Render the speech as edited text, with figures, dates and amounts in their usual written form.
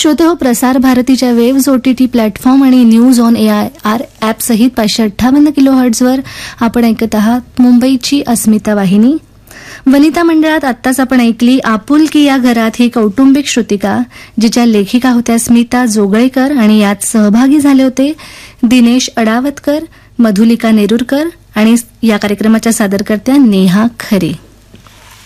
श्रोते हो, प्रसार भारतीच्या वेव्ज OTT प्लॅटफॉर्म आणि न्यूज ऑन AIR ॲप सहित 558 किलोहर्ट्झवर आपण ऐकत आहात मुंबईची अस्मिता वाहिनी. वनिता मंडळात आत्ताच आपण ऐकली आपुलकी या घरात ही कौटुंबिक श्रुतिका, जिच्या लेखिका होत्या स्मिता जोगळेकर आणि यात सहभागी झाले होते दिनेश अडावतकर, मधुलिका नेरुरकर आणि या कार्यक्रमाच्या सादरकर्त्या नेहा खरे.